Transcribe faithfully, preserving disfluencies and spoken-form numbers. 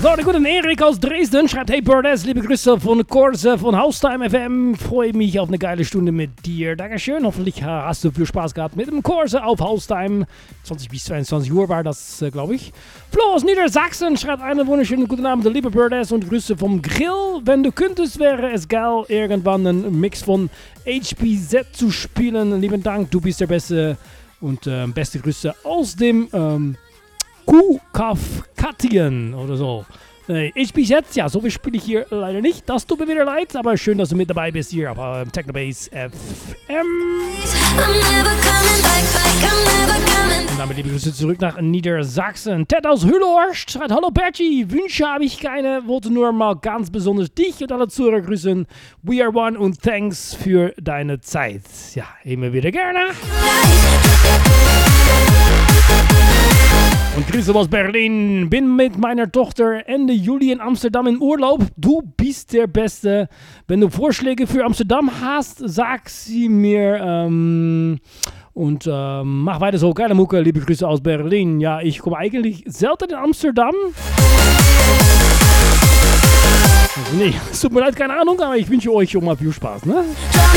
So, der gute Erik aus Dresden schreibt: Hey Birdes, liebe Grüße von Kurse von Haustime F M. Freue mich auf eine geile Stunde mit dir. Dankeschön. Hoffentlich hast du viel Spaß gehabt mit dem Kurse auf Haustime. zwanzig bis zweiundzwanzig Uhr war das, äh, glaube ich. Flo aus Niedersachsen schreibt: Einen wunderschönen guten Abend, liebe Birdes, und Grüße vom Grill. Wenn du könntest, wäre es geil, irgendwann einen Mix von H P Z zu spielen. Lieben Dank, du bist der Beste. Und äh, beste Grüße aus dem ähm, Kuhkafkatien oder so. Äh, ich bin jetzt, ja, so viel spiele ich hier leider nicht. Das tut mir wieder leid, aber schön, dass du mit dabei bist hier auf äh, Technobase F M. Und damit liebe Grüße zurück nach Niedersachsen. Ted aus Hüllhorst schreibt: Hallo Bertie, Wünsche habe ich keine, wollte nur mal ganz besonders dich und alle Zuhörer grüßen. We are one und thanks für deine Zeit. Ja, immer wieder gerne. Und Grüße aus Berlin. Bin mit meiner Tochter Ende Juli in Amsterdam in Urlaub. Du bist der Beste. Wenn du Vorschläge für Amsterdam hast, sag sie mir. Ähm, und ähm, mach weiter so. Geile Mucke. Liebe Grüße aus Berlin. Ja, ich komme eigentlich selten in Amsterdam. Also nee, es tut mir leid, keine Ahnung, aber ich wünsche euch schon mal viel Spaß, ne?